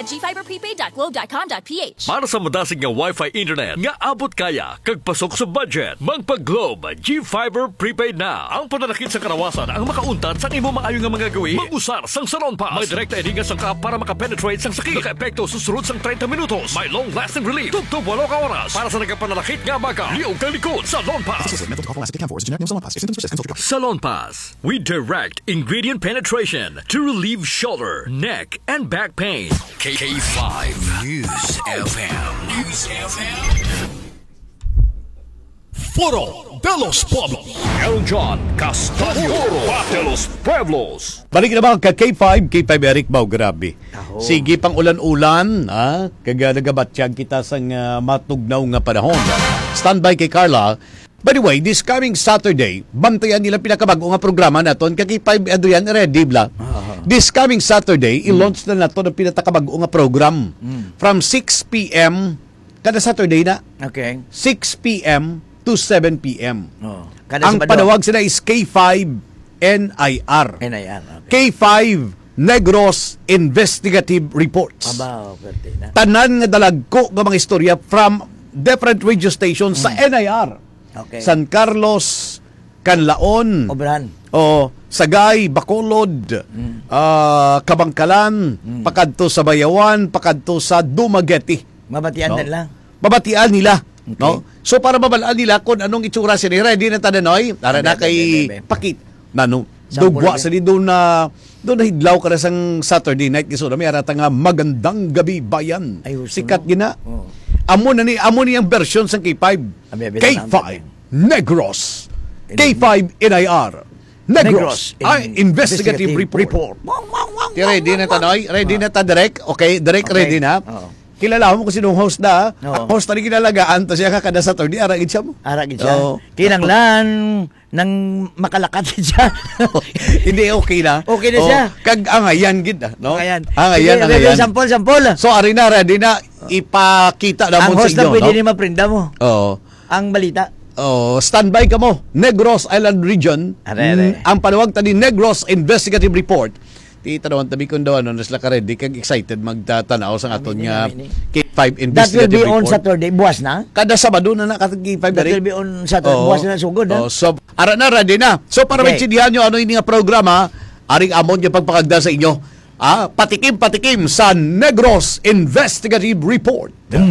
at gfiberprepaid.globe.com.ph. Para sa madasig nga Wi-Fi internet nga abot kaya kag pasok sa budget, magpa-Globe G-Fiber Prepaid na. Ang pananakit sa karawasan ang makauntat sa imo maayo nga mga gawi. Mag-usar sang Salon Pass. May direkta edinga sang ka para makapenetrate sang sakit. Naka-epekto susunod sang 30 minutos. May long-lasting relief. Tugtog 8 ka oras. Para sa nagkapananakit nga baka. Liyaw kang likod. Salon Pass. Salon Pass. We direct ingredient penetration to relieve shoulder, neck, and back pain. K5 News FM. News FM. Foro de los Pueblos. Elton John Castaño de los Pueblos. Balik naman ka K5 Eric Mau, grabe. Sige pang ulan-ulan, kaga nagabatyag kita sang matugnaw nga panahon. Standby kay Carla. By the way, this coming Saturday, bantayan nila pinakabago nga programa naton kay K5 Adrian ready bla. This coming Saturday, i-launch na nato ang pinakabago nga program from 6 p.m. kada Saturday na. Okay. 6 p.m. to 7 p.m. Ang Sabado. panawag sila is K5 NIR. NIR, okay. K5 Negros Investigative Reports. Abaw, pwede na. Tanan nga dalagko nga mga istorya from different radio stations sa NIR. Okay. San Carlos, Canlaon, Obran. o Sagay, Bacolod, Kabangkalan, pakadto sa Bayawan, pakadto sa Dumaguete. Mabatian No? nila. Babatian nila. Okay. No? So para mabalaan nila kung anong itsura sila. Ready na tananoy? Para na kay Pakit. Nano? Dugwa sa doon na hidlaw ka na sang Saturday night. Kiso na may arata nga magandang gabi bayan. Ay, sikat gina. Oh. Amo na ni ang version sang K5. K5 Negros. K5 NIR. Negros. Investigative report. Ready na tanoy? Ready na ta direct? Okay, direct ready na. Kilala mo kung sinong host na. Ang host na rin kinalagaan, to siya kada Saturday, aragin siya mo. Aragin siya. Kinanglan nang makalakat siya. Hindi, okay na. Okay na siya. Kag angayan, gid na. No? Angayan. Angayan. Sampol. So, ari na, ready na, ipakita na mo sa inyo. Ang host na pwede ni maprinda mo. Oo. Ang balita. Standby ka mo. Negros Island Region. Ang panawag tani Negros Investigative Report. Titanawan tabi kung daw sila ka ready kag excited magtatanaw sa aton nga K5 Investigative Report. That will be on Saturday. Buwas na? Kada Sabado na katong K5. That will be on Saturday. Buwas na sugod. So, ara na, ready na. So, para maintindihan nyo ano yung nga programa, aring amon yung pagpakagda sa inyo. Patikim sa Negros Investigative Report.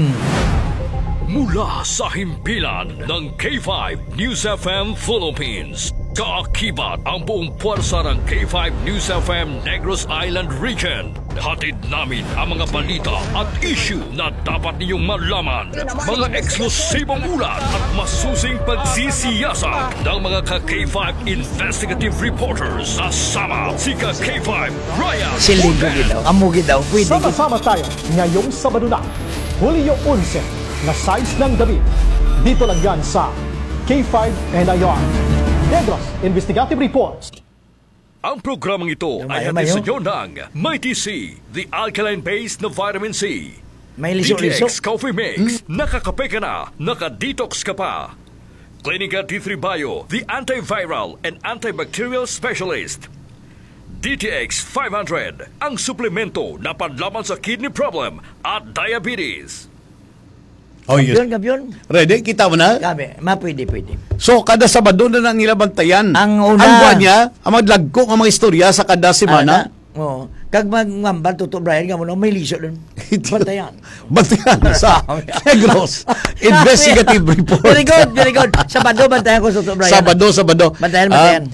Mula sa himpilan ng K5 News FM Philippines, kaakibat ang buong puwersa ng K5 News FM Negros Island Region. Hatid namin ang mga balita at issue na dapat ninyong malaman. Mga eksklusibong ulat at masusing pagsisiyasat ng mga ka-K5 investigative reporters. Kasama si ka-K5 Ryan Silinggo daw. Amugi daw. Pwede. Sama-sama tayo ngayong Sabado na, Hulyo 11 na size ng gabi. Dito lang yan sa K5 NIR. Negros Investigative Reports. Ang programang ito ay hatid sa inyo ng Mighty C, the alkaline-based na vitamin C. May liso-liso. DTX Coffee Mix, nakakape ka na, nakadetox ka pa. Clinica T3 Bio, the antiviral and antibacterial specialist. DTX 500, ang suplemento na panlaban sa kidney problem at diabetes. Kampiyon. Ready? Kita mo na? Kami. Pwede. So, kada Sabado na nila bantayan. Ang una. Ang buwan niya, ang maglagko ang mga istorya sa kada semana. Oo. Kag magmambal, Tuto Brian, may liso doon. Bantayan. Bantayan sa Negros Investigative Report. Very good. Sabado, bantayan ko, Tuto Brian. Sabado. Bantayan.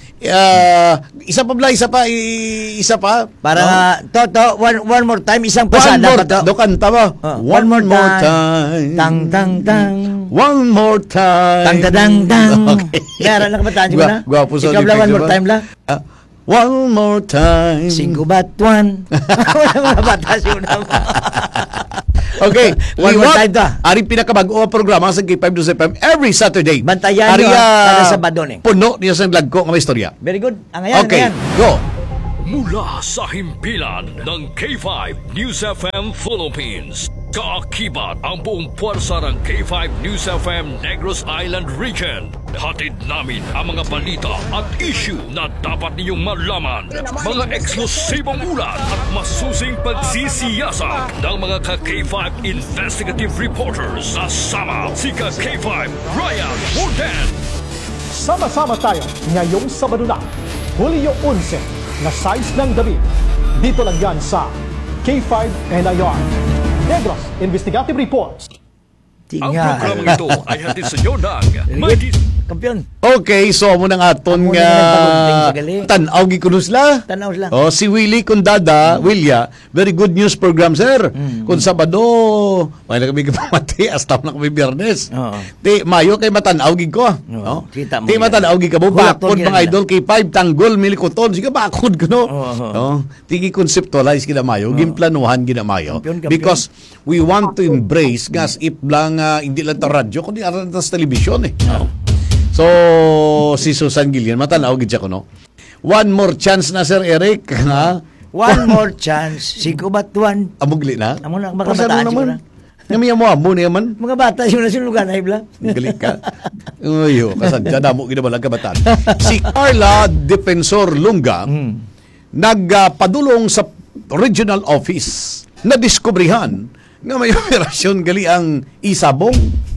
Isa pa. Para, Toto, one more time, isang pasada pa to. Kanta mo. One more time. Tang. One more time. Tang. Okay. Gara lang kabataan ko na. Gwapo sa ikaw lang, one more time lang. One more time. 5 batuan. Wala mga batas yun naman. Okay. One more time to. Aring pinakabago ang programa sa K5 News FM every Saturday. Bantayan nyo kada Sabado ni. Puno niya sa lagko ng istorya. Very good. Angayan. Okay. Go. Mula sa himpilan ng K5 News FM Philippines, Kaakibat ang buong puwersa ng K5 News FM Negros Island Region. Hatid namin ang mga balita at issue na dapat ninyong malaman. Mga eksklusibong ulat at masusing pagsisiyasat ng mga ka-K5 investigative reporters. Kasama si ka-K5 Ryan Warden. Sama-sama tayo ngayong Sabado na, Hulyo 11 na 6 ng gabi. Dito lang yan sa K5 NIR. Negros Investigative Reports. Ang programang ito ay hatid sa inyo ng Kampiyon. Okay, so amo nang aton Amo nga na nagpagunding sa gali. tan-aw gikunusla. Tanaw sila. Oh, si Willie Condada, Willia, very good news program, sir. Kung Sabado, may na kami kapamati, hasta na kami Biyernes. Oo. Ti Mayo kay matanaw gid ko. No? Kita mo Ti yan. matanaw gid ka mo Hulak bakod ton mga yan idol kay 5 tanggol milikoton. Sige bakod ko no. Oo. No? Tigi conceptualize gid Mayo, ginplanuhan gid Mayo Kampiyon. because we want to embrace gas if lang hindi lang ta radyo kundi aran ta sa television eh. No? So, si Susan Gillian, matanaw gid siya ko, no? One more chance na, Sir Eric, ha? One more chance. Sigo batuan. Amugli na? Amo na, mga Pasano bataan naman? siguro. Ngami mo amo na yaman? Mga bata yung nasa lugar na ibla. Galit ka. Uyo, kasadya, damo ginabalang kabataan. Si Carla Defensor Lunga, nagpadulong sa regional office na diskubrihan nga may operasyon gali ang isabong.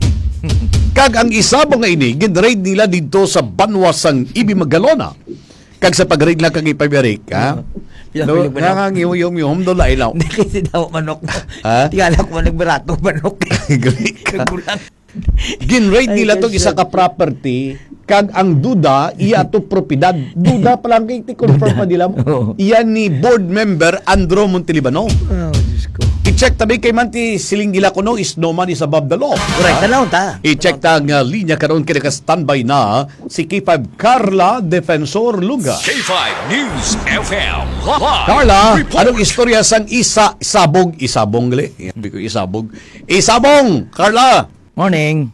Kag ang isabong nga ini, ginraid nila dito sa Banwasang Ibi Magalona. Kag sa pag-raid lang kag ipaberik, ha? Pilang manok. Nangangiyom-yom do lailaw. Hindi kasi daw manok. Ha? Tingala ko nagbarato manok. Galit ka. Nagbulang. Ginraid Ay, nila tong kasi- isa ka property kag ang duda iya to propiedad. Duda pa lang kay confirm pa nila mo. Oo. Iyan ni board member Andro Montelibano. Oh, Diyos ko. I-check tabi kay man ti siling gila kuno is no man is above the law. Correct, tanaw ta. I-check ta nga linya karon kay standby na si K5 Carla Defensor Luga. K5 News FM Live Carla, Report. anong istorya sang isabong gali? Sabi ko isabong, Carla. Morning.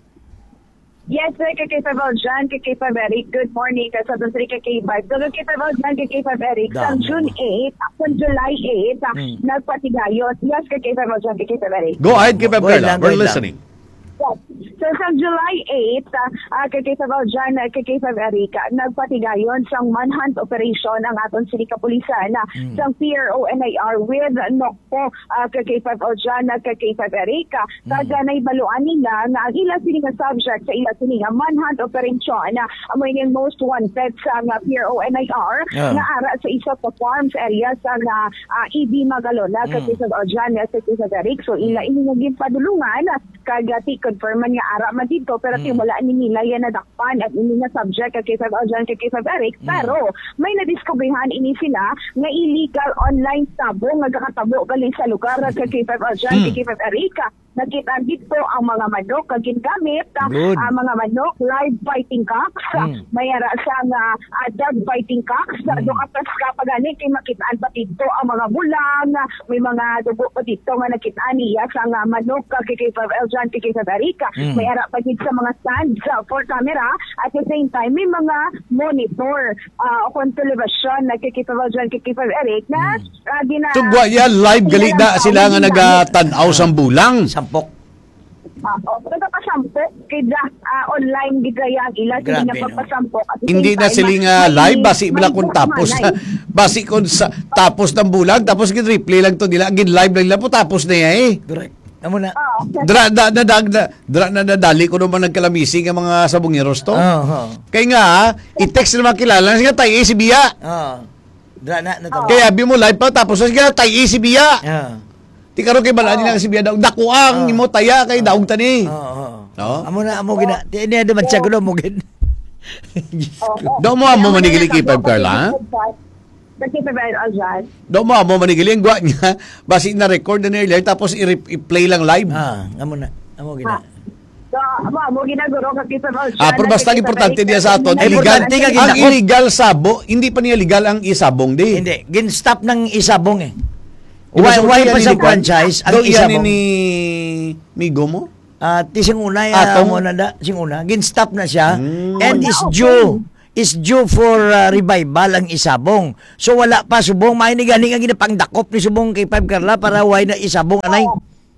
Yes, sir, kay K5 Aljan, kay K5 Eric. Good morning, kay Sabon Sri, kay K5. So, kay K5 Aljan, kay K5 Eric. Sa June 8, sa July 8, nagpatigayos. Yes, kay K5 Aljan, kay K5 Eric. Go ahead, K5 Wait Carla. lang, We're wait lang. listening. Yes. So, sa July 8, kay K5 Aljan, kay K5 Eric, nagpatigayon sa manhunt operation ang aton City Kapulisan sa PRO NIR with NOCPO kay K5 Aljan, kay K5 Eric. Kada naibaluan nila na ang ilang sini nga subject sa ilang sini nga manhunt operation amoy yung most wanted sa PRO NIR na ara sa isa ka farms area sa EB Magalona kay K5 Aljan, kay K5 Eric. So, ila ini nga ginpadulungan kagati confirman nga ara man dito pero wala ni nila yan nadakpan at ini nga subject kay K5 Aljan, kay K5 Eric. Pero may nadiskubrihan ini sila nga illegal online tabo nga kakatabo galing sa lugar kay K5 Aljan, kay K5 Eric. Nakita dito ang mga manok kag gingamit Good. ang mga manok live fighting cocks mayara sa dog fighting cocks do kapas kapag ani kay makitaan pa dito ang mga bulang may mga dugo pa dito nga nakitaan niya sa manok kay K5 Aljan, kay K5 Eric. Mayara pa dito sa mga stands for camera at the same time may mga monitor on television na kay K5 Aljan, kay K5 Eric na Tugwa yan, live gali na sila nga nagatanaw sang bulang. Sampok. Nagpapasampo kaya online gidaya ila Grabe, sila pagpasampo. Hindi na sila nga live, basi bila kung tapos na. Basi kung tapos ng bulang, tapos gin-replay lang to nila. Gin-live lang nila po, tapos na yan eh. Correct. Amo na. Dra na nadali ko naman nagkalamising ang mga sabongeros to. Kaya nga, i-text naman kilala nga tayo si Bia. Dra na to. Kaya bi mo live pa tapos nga tayo si Bia. Ti karon kay balani lang si Bia daw dakuang imo taya kay daog tani. No? Amo na amo gina. Di niya man siya kuno mo gid. Daw mo amo manigili kay 5 Carla. Daw mo amo manigili ang gwa niya basi na record na earlier tapos i-play lang live. Amo na. Amo gina. mo ginaguro kay K5 Aljan. Pero basta importante diya sa aton, illegal. Ang illegal sabo, hindi pa niya legal ang isabong di. Hindi, gin-stop ng isabong eh. Why pa sa franchise ang isabong? Yan ni Migo mo? Sing una Atong? mo na da, sing una, gin-stop na siya and is due for revival ang isabong. So wala pa subong, may ni gani nga ginapangdakop ni subong kay 5 Carla para why na isabong anay.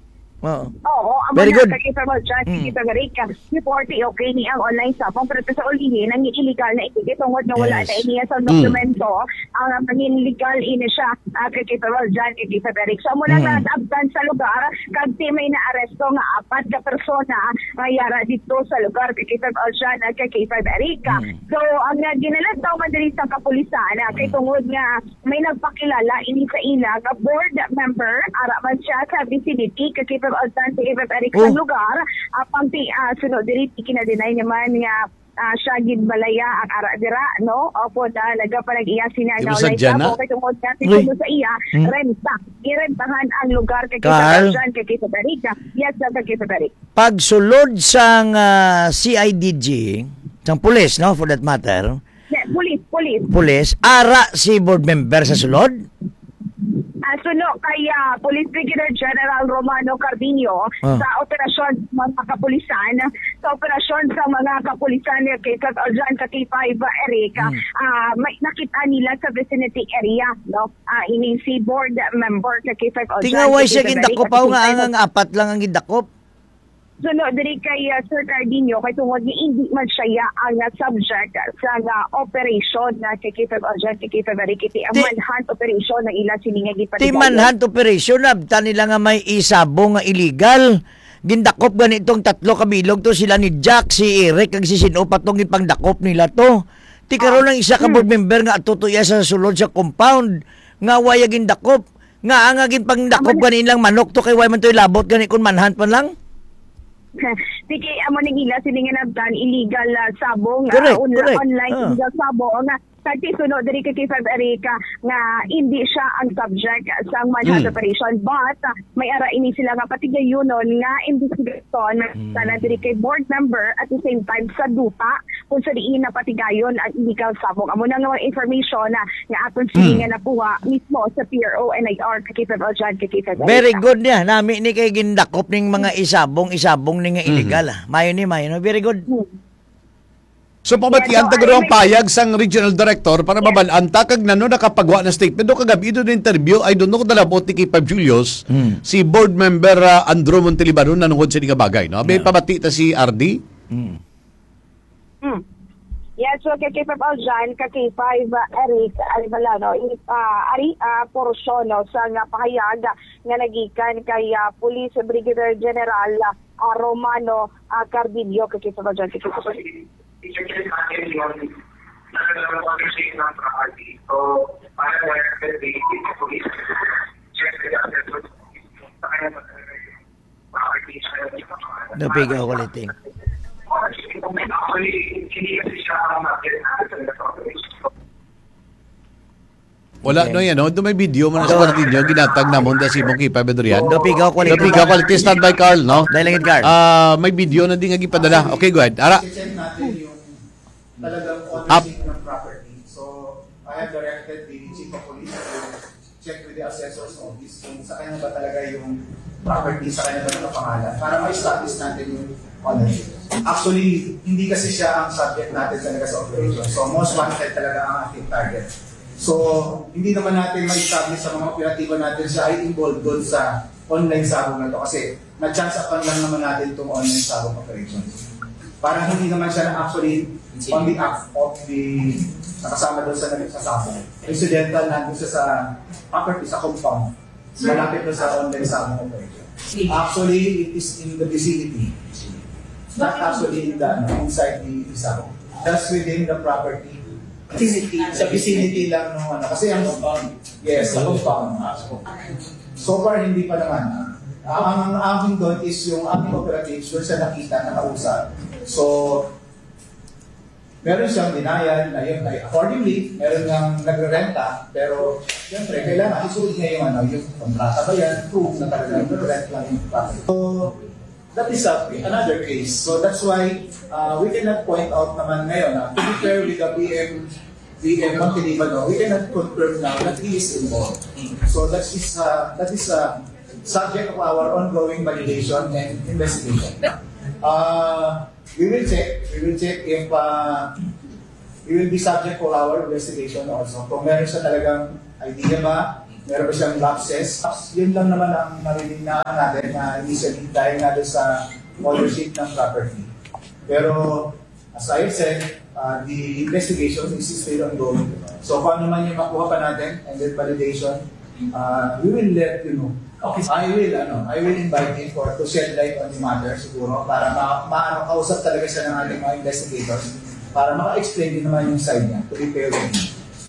Oo. Oo, ang Very good. Kita mo dyan, kita Erika, reporti okay ni ang online sabong, pero sa ulihin, ang illegal na itigit, tungod na wala Yes. na iniya sa dokumento, ang mangin legal ini siya, kita mo dyan, kita Erika. So, mula na abdan sa lugar, kagti may na-aresto nga 4 ka persona, mayara dito sa lugar, kita mo dyan, kita Erika. So, ang ginalag daw madali sa kapulisan, kay tungod nga, may nagpakilala, ini sa ilang, board member, ara man siya sa vicinity, kakita mo dyan, sa Eric sa lugar, pang sunod diri kinadinay naman nga siya gid balaya ang ara dira no opo na nagapanag-iya sina Di ba na sadya na? kay tungod natin sa iya renta irentahan ang lugar kay Carl? kita kay kita Erika yes sa kita Erika Pagsulod sang CIDG, sang pulis, no, for that matter, yeah, police pulis, ara si board member sa sulod? suno kay Police Brigadier General Romano Cardinio sa operasyon sa mga kapulisan, sa operasyon sa mga kapulisan kay Kag-Aljan sa K5 Erika, may nakita nila sa vicinity area, no? Ini si board member sa K5 Aljan. Tingaway siya gindakop nga ang 4 lang ang gindakop. Suno diri kay Sir Cardinio kay tungod ni hindi man siya ang subject sa operation na kay K5 Aljan kay K5 Erika ang manhunt operation ng ilang sininga gipatigayon. Ti manhunt operation abta nila nga may isabong nga illegal. Gindakop ganitong 3 kabilog to, sila ni Jack, si Eric kag si Sino patong ipangdakop nila to. Ti karon lang isa ka board member nga atutuya sa sulod sa compound nga waya gindakop nga ang agin pangdakop ganin lang manok to kay way man to ilabot gani kun manhunt man lang. Sige, amo ning ila siningan abdan illegal sabong Correct. online illegal sabong Kati sunod diri kay K5 Erika nga hindi siya ang subject sa manhunt operation but may ara ini sila nga patigayonon nga investigation sana diri kay board member at the same time sa dupa kung sa diin na patigayon ang illegal sabong. Amo na nga information nga aton silingan na puwa mismo sa PRO NIR kay K5 Aljan kay K5 Erika. Very good niya. Nami ni kay gindakop ning mga isabong ni nga illegal. Mayo ni. Very good. So pamatian tagadong payag sang regional director para mabalaan ta kag nano nakapagwa na statement do kagabi do interview I don't know kung dalabot ni K5 Julius si board member Andrew Montelibano nanungod sa nga bagay no abi pabati ta si RD. Yes, so kay K5 Aljan, kay K5 Eric, Alibalano, porsyon no, sa nga pahayag nga nagikan kay Police Brigadier General Romano Cardinio, kay K5 Aljan, kay K5 Aljan. I-check natin yung conversation ng property. So, para na yung police check the other sa kanya property siya. Napigaw ko liting. Actually, hindi kasi siya market natin sa operation. Wala no yan no do may video man sa parte niyo ginatag namon da si Monkey Pabedrian. Napigaw ko liting. Napigaw quality stand by Carl no. Dailangit Carl. May video na din nga gipadala. Okay, go ahead. Ara. I-check natin yung talagang ownership ng property. So, I have directed the Chief of Police to check with the assessor's office kung sa kanya ba talaga yung property, sa kanya ba nakapangalan para ma-establish natin yung ownership. Actually, hindi kasi siya ang subject natin talaga sa operation. So, most wanted talaga ang ating target. So, hindi naman natin ma-establish sa mga operatibo natin siya ay involved doon sa online sabong na to kasi na-chance upon lang naman natin itong online sabong operation. Parang hindi naman siya na actually on the act of the nakasama doon sa nagsasabong. Incidental nandun siya sa property, sa compound. Malapit doon sa online sabong operation. Actually, it is in the vicinity. Not actually in the inside the sabong. Just within the property. Sa vicinity lang no ano. Kasi ang compound. Yes, sa compound. So far, hindi pa naman. Ang amin doon is yung aming operatives doon sa nakita, nakausap. So, meron siyang denial na yun ay accordingly, meron ngang nagre-renta, pero siyempre, kailangan isulit niya yung yung kontrata ba yan, proof na talaga nagre-rent lang yung property. So, that is another case. So, that's why we cannot point out naman ngayon to be fair with the PM Montelibano, we cannot confirm now that he is involved. So, that is subject of our ongoing validation and investigation. We will check if we will be subject for our investigation also. Kung meron siya talagang idea ba meron ba siyang lapses. Yun lang naman ang narinig na natin na initially dahil nga doon sa ownership ng property. Pero as I said, the investigation is still ongoing. So kung ano man yung makuha pa natin and then validation, we will let you know. Okay. I will invite him to shed light on the matter siguro para kausap talaga siya ng ating mga investigators para maka-explain din naman yung side niya to be fair with him.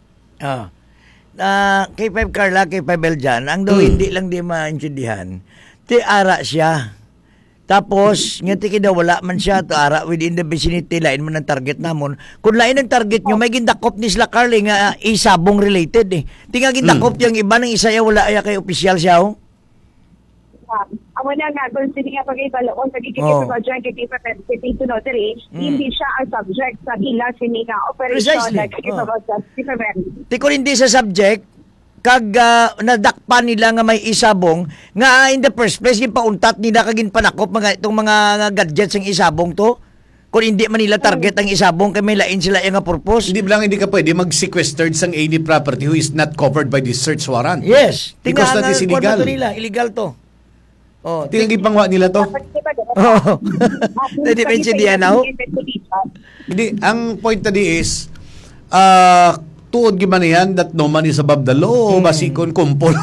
K5 Carla, K5 Eljan, ang daw hindi lang di maintindihan, ti ara siya. Tapos, nga ti wala man siya, to ara within the vicinity, lain man ang target namon. Kung lain ang target nyo, may gindakop ni sila Carla nga isabong related eh. Ti nga gindakop yung iba ng isa wala ay kay opisyal siya oh. Amo na nga, kung sige nga pag-ibaloon, pag-ikikip ko dyan, kikipapit to notary, hindi siya ang subject sa ila sininga operation na kikipapit. Ti kung hindi sa subject, kag nadakpan nila nga may isabong, nga in the first place, yung pauntat nila kagin panakop itong mga gadgets ng isabong to, kung hindi man nila target ang isabong, kay may lain sila yung purpose. Hindi ka pwede mag-sequestered sang any property who is not covered by the search warrant. Yes. Because that is illegal. Illegal to. Oh, tinanggip pangwa nila to. Oh. Depensa diyan now. Hindi, ang point tadi is tuod giman yan that no man is above the law, basikon kumpol.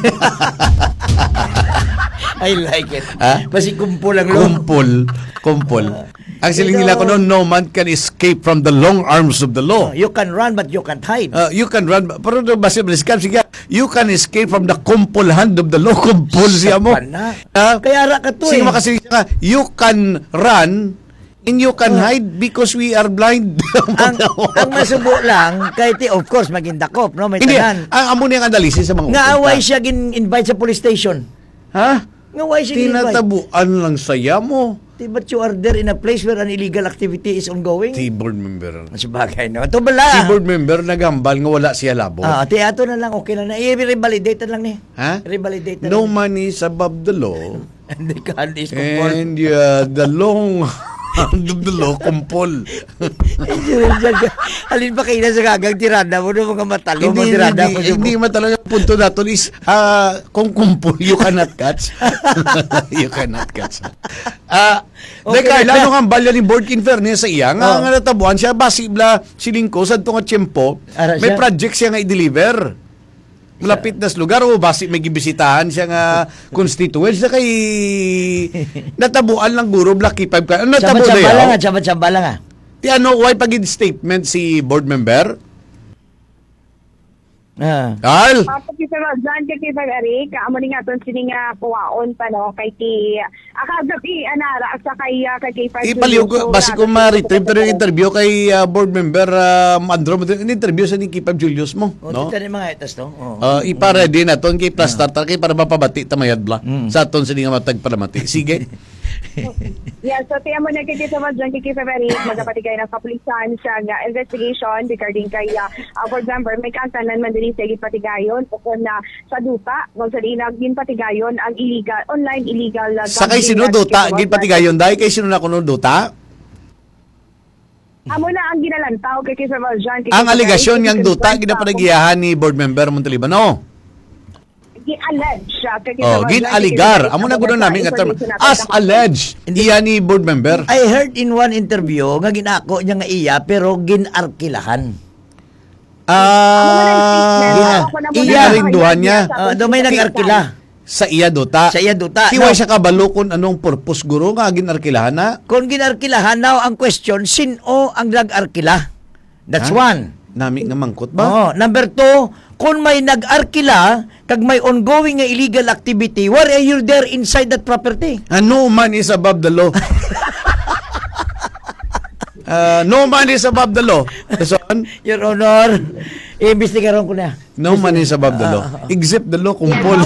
I like it. Basi kumpol ang law. Kumpol. Ang siling nila ko noon, no man can escape from the long arms of the law. You can run but you can't hide. You can run, pero basi you can escape from the kumpol hand of the law. Kumpol siya mo. Kaya ra ka to sige makasiling ka, you can run and you can hide because we are blind. ang masubo lang, kahit of course magindakop, no? May tanan. Ang amo niyang analisis sa mga nga away siya gin-invite sa police station. Ha? Nga away siya gin-invite. Tinatabuan lang saya mo. But you are there in a place where an illegal activity is ongoing. Si board member. Sabagay, no? Ito bala. Si board member nagambal nga wala siya labo. Ato na lang, okay na. I-revalidate lang ni. Ha? Revalidate na no lang. man is above the law. And they can't is and the long hand of the law, kumpol. Alin ba kayo na sa gagang tirada mo no mga matalo? Hindi matalo yung punto nato is kung kumpol, you cannot catch. You cannot catch. Okay, Carla, nung hambal yan ni board in fairness sa iya, nga natabuan siya, basibla silingko, sa itong tiyempo, may project siya nga i-deliver. Malapit na lugar o basi may gibisitahan siya nga constituents na kay natabuan lang guro Black K5 ka. Ano natabo na yaw? Tsaba lang nga. Ti ano, why pagid statement si board member? Al? Kay Eric, amo ni nga ton sini nga puwaon pa no kay ti akagabi anara sa kay K5. Ipaliw basi ko ma-retrieve pero yung interview kay board member Andro, interview sa ni K5 Julius mo, no? Dito ni mga itas no. Ipare din aton kay plus starter kay para mapabati tamayad bla. Sa aton sini nga matag palamati. Sige. Yeah, so tiyan mo na kay K5 Eric magapatigay na kapulisan sa investigation regarding kay board member may kantanan man dili sa gipatigayon o na sa duta wag sa dinag ginpatigayon ang illegal online illegal sa kay sino duta ginpatigayon dai kay sino na kuno duta amo na ang ginalantaw kay Kisa Valjean ang aligasyon ngang duta ginapanagiyahan ni board member Montalibano gi-allege gin-aligar amo na gud namin nga term as alleged iya ni board member. I heard in one interview nga ginako niya nga iya pero ginarkilahan. Iya rin duhan niya. May nag-arkila. Sa iya duta. Kiwa siya kabalo kung anong purpose guro nga ginarkilahan na? Kung ginarkilahan na, ang question, sino ang nag-arkila? That's one. Nami nga mangkot ba? Number two, kung may nag-arkila, kag may ongoing nga illegal activity, why are you there inside that property? No man is above the law. No man is above the law. Your Honor, iimbestigaron ko na. No man is above the law. Except the law kumpol.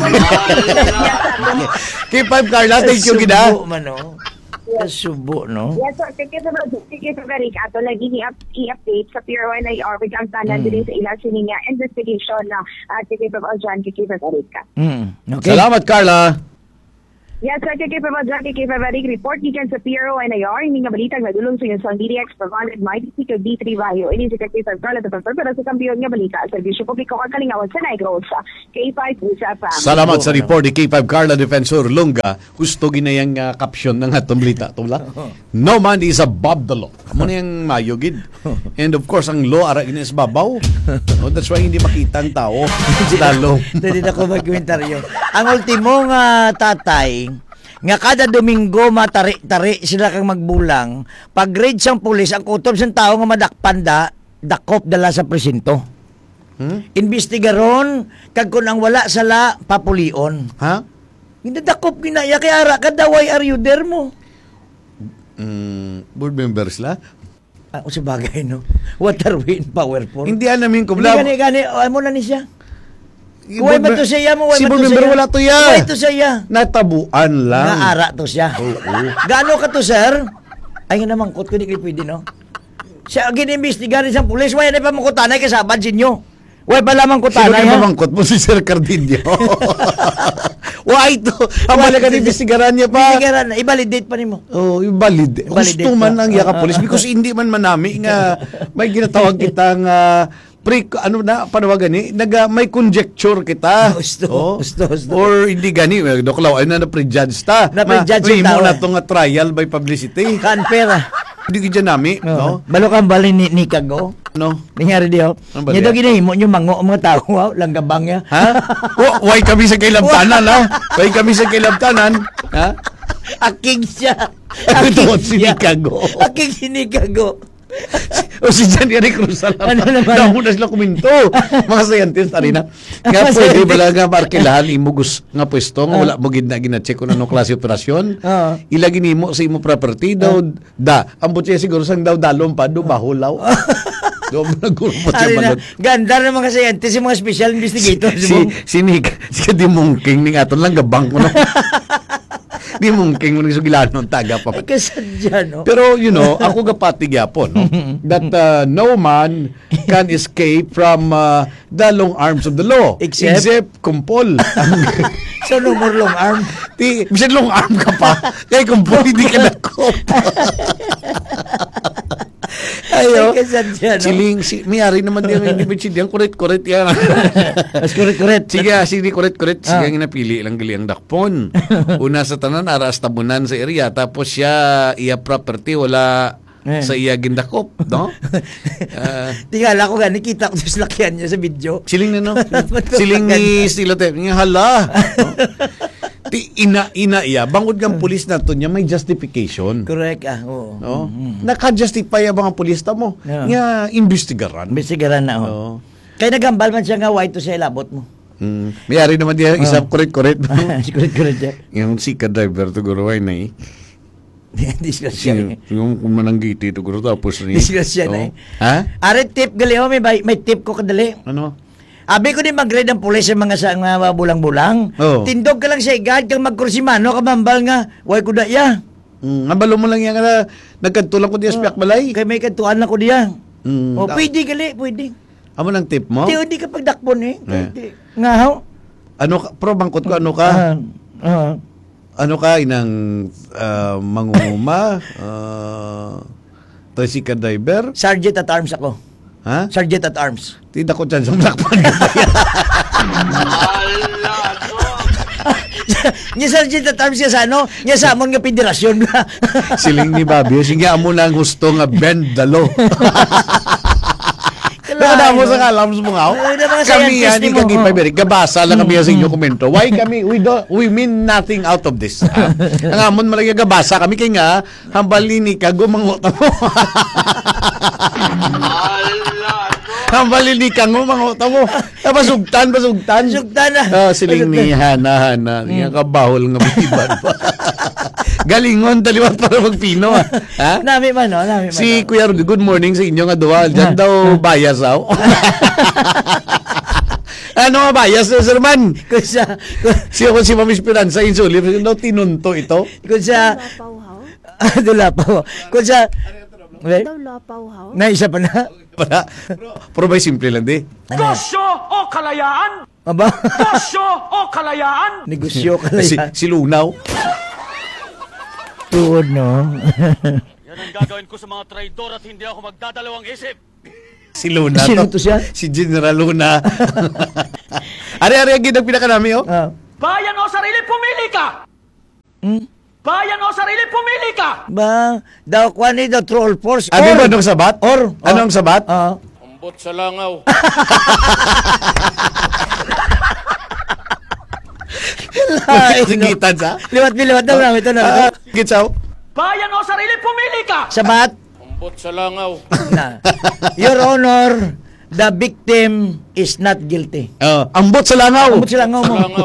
K5 Carla, thank you gida. Subo, no? Yes, so, thank you so very much. Ato lagi i-update sa Pier 1 IR with ang tanan din sa ilang sininga investigation na K5 Aljan, K5 Erika. Okay. Salamat, Carla. Yes, sir, kay Favarik report gikan sa PRO NIR, hindi nga balitang nadulong sa inyo sa DDX provided mighty si D3 Bayo. Ini si kay Sir Carla pero sa kampiyon nga balita, serbisyo publiko kang kalingawan sa Negros, K5 News FM. Salamat sa report ni K5 Carla Defensor Lunga. Gusto ginayang caption ng atong balita. Tula? No man is above the law. Amo na yung mayugid. And of course, ang law ara ginis babaw. No, that's why hindi makita ang tao. Lalo. Hindi na ko magkomentaryo. Ang ultimo nga tatay, nga kada Domingo matari-tari sila kang magbulang, pag raid sang pulis, ang kutob sang tao nga madakpan dakop dala sa presinto. Investigaron, kag kung ang wala sala, papulion. Ha? Hindi dakop ginaya, kaya ara ka daw, why are you there mo? Board members la? O sa bagay, no? What are we in power for? Hindi namin Hindi kubla. gani, mo na ni siya. Huwag man to siya mo, Si board member wala to ya. Huwag to siya. Natabuan lang. Naara to siya. Gaano ka to, sir? Ay, nga naman, kot ko, di kayo pwede, no? Siya, gini-investigan sa pulis, wala na pa mangkutanay kasabad sinyo. Wala pa lamang Sino kutanay, kayo ha? mamangkot mo si Sir Cardinio? Why to? Habala ka ni-investigaran niya pa. Investigaran na, i-validate pa nimo. Oh, yung valid. Validate Gusto man pa. ang yaka police because hindi man manami nga may ginatawag kitang panawagan ni may conjecture kita. Gusto. Or hindi gani doklaw ay na prejudge ta. Na-prejudge yung mo tao, na tong trial by publicity. Kan pera. Hindi kita nami, no? Balo kang bali ni Kago. No. Nangyari diyo. Ano ba Niya daw diya? ginahimo nyo mango ang mga tao, wow, langgabang niya. Ha? Why kami sa kailabtanan, ha? Why kami sa kailabtanan? Ha? Aking siya. Ito, sinikago. Aking sinikago. O si Jan Eric Cruz alam. Ano naman? Dahon na sila kuminto. Mga scientist, ari na. Nga Mga pwede scientist. bala nga markilahan imugus nga pwesto nga wala mo gina-check kung anong klase operasyon. Ilagi nimo sa imo property daw ang butya siguro sang daw dalom pa do bahulaw. Do mo nagurupot Ari yung na, balot. ganda ng mga scientists, yung mga special investigators. Si di mungking ni aton lang gabang ko no. Di mungking mo ni sugilanon taga pa. Ay, kasadya, no? Pero, you know, ako gapatig yapon, no? That no man can escape from the long arms of the law. Except kumpol. So, no more long arm. Bisan long arm ka pa. Kaya kumpol, hindi ka nakop. Ayo. Ay, kasadya, no? Siling, mayari naman din ang individual yan. Correct yan. Mas correct. Sige, correct. Sige, ang napili lang gali ang dakpon. Una sa tanan, aras tabunan sa area. Tapos siya, iya property, wala sa iya gindakop, no? Tingala ko nga, nakita ko sa lakyan niya sa video. Siling na, no? Siling ni Stilote. Nga hala. No? Ina iya. Bangod ng pulis na to niya, may justification. Correct, oo. No? Naka-justify ang mga pulis ta mo. Yeah. Nga, investigaran. Bisigaran na, Oo. Kaya nagambal man siya nga, white to sa ilabot mo. Mayari naman diya, isang correct. Correct siya. Yung sika driver to guro ay na eh. Disgrasya. Yung mananggiti to guro tapos ni. Disgrasya na eh. Ha? Are tip, gali ho, may tip ko kadali. Ano? Abi ko din mag-grade ang pulis sa mga sa mga bulang-bulang. Oo. Tindog ka lang sa igad, kang magkursimano, kamambal nga, way ko da ya. Nabalo mo lang yan na nagkantulang ko diya sa balay. Kay may kantuan na ko diya. O, Da- pwede gali, pwede. Amo ng tip mo? Di ka pagdakpon eh. Eh. Nga ho. Ano ka? Pro bangkot ko ano ka? Ano ka inang mangunguma? Tricycle driver? Sergeant at arms ako. Ha? Sergeant at arms. Tida ko dyan sa Blackpan. Nya sergeant at arms nga sa ano? Nya sa amon nga federasyon nga. Siling ni Bobby. Sige, amo na ang gusto nga bend the law. Nakadamo sa kalams mo nga. Kami yan, yung kagipay, gabasa lang kami sa inyo komento. Why kami, we mean nothing out of this. Ang amon malagay gabasa kami kay nga, hambalin ni ka, gumangot mo. Hambalin ni ka, gumangot mo. Pasugtan. Sugtan na. Siling ni Hana. Yung kabahol nga bitiban pa. Galingon, taliwat para magpino. Ha? Nami man, no? Nami man. Si Kuya Rudy, good morning sa inyo nga duwa. Diyan daw bias, aw. Ano nga bias, Sir Man? Kung sa... Si Ma'am Esperanza Insulip, daw tinunto ito. Kung sa... Lapaw haw? Lapaw. Kung sa... Daw lapaw haw? Naisa pa na. Pero may simple lang, di. Negosyo o kalayaan? Aba? Negosyo o kalayaan? Negosyo ka lang yan. Si Lunaw. Tuod, no? Yan ang gagawin ko sa mga traidor at hindi ako magdadalawang isip. Si Luna Sino to siya? Si General Luna. Ari-ari ang ginag pinakanami, oh. Bayan o sarili, pumili ka! Bayan o sarili, pumili ka! Ba, daw kwan ni daw true or false. Ano ba anong sabat? Or. Anong sabat? Umbot sa langaw. Sigitan sa? Liwat daw namin ito na. Gitsaw? Bayan o sarili, pumili ka! Sabat. Umbot sa langaw. Na. Your Honor, the victim is not guilty. Ambot sa langaw. Ambot sila nga mo. Langaw.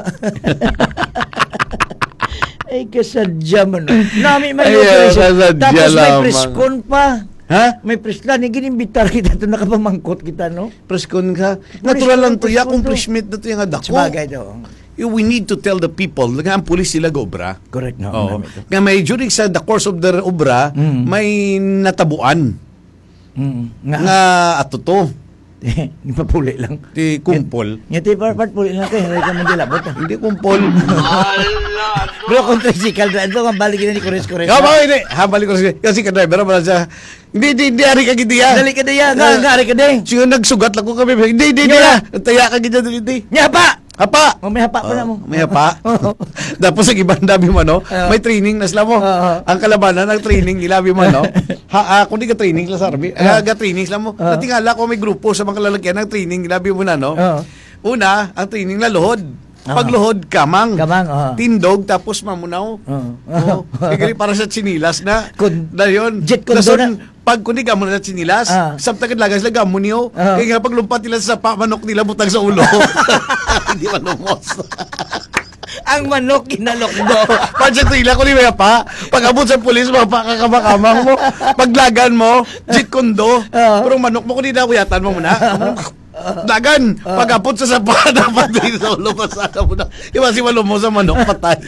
Ay, kasadya man. Nami man Ay, yung kasadya Tapos may lamang. preskon pa. Ha? May preskon. Ginimbitar kita ito. Nakapamangkot kita, no? Preskon ka. Natural lang to. Preskon Accomplishment na to yung adako. Sabagay daw. We need to tell the people nga ang pulis sila go-obra. Correct, no? Oo. Nga may during sa the course of the obra, may natabuan. Nga ato to. Ipapuli lang. Ti kumpol. Nga ti part puli lang kayo. Hindi ka man dilabot. Hindi kumpol. Pero kung tricycle na ito, ang balik na ni Kores. Hindi. Habalik ko kasi ka-driver naman siya. Hindi, hari ka gindi ya. Dali ka na yan. Nga, hari ka na. Siya nagsugat lang ko kami. Hindi. Taya ka gindi. Nga pa! Hapa! May hapa pa na mo. May hapa. Tapos sa ibang dami mo, no? May training na sila mo. Ang kalabanan ng training nila, mo, no? Kung di ka training sila sa army, training sila mo. Natingala ko may grupo sa mga lalagyan ng training nila, mo na, no? Una, ang training na luhod. Pagluhod, kamang. Tindog, tapos mamunaw. Kaya para sa chinilas na. Na yun. Jet kondo na. Pag kundi ka muna sa chinilas, samtagad lagas lang gamon niyo. Kaya nga paglumpat nila sa manok nila, butang sa ulo. Hindi manumos. Ang manok kinalokdo. Pag sa trila ko ni Maya pa, pag abot sa pulis, mapakakabakamang mo. Paglagan mo, jet kondo. Pero manok mo, kundi na kuyatan mo muna. Dagan, pag-apot sa sapa, dapat din sa ulo, pasada mo na. Iwasi malo mo sa manok, patay.